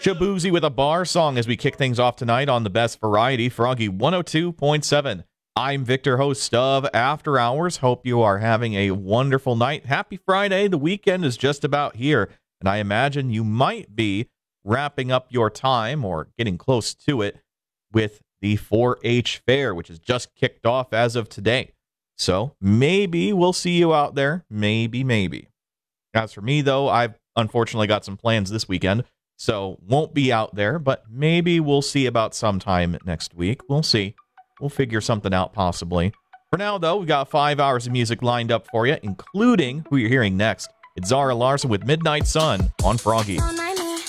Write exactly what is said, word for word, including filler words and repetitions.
Shabuzi with a bar song as we kick things off tonight on the best variety, Froggy one oh two point seven. I'm Victor, host of After Hours. Hope you are having a wonderful night. Happy Friday. The weekend is just about here, and I imagine you might be wrapping up your time or getting close to it with the four H Fair, which has just kicked off as of today. So maybe we'll see you out there. Maybe, maybe. As for me, though, I've unfortunately got some plans this weekend, so won't be out there, but maybe we'll see about sometime next week. We'll see. We'll figure something out possibly. For now, though, we got five hours of music lined up for you, including who you're hearing next. It's Zara Larsson with Midnight Sun on Froggy.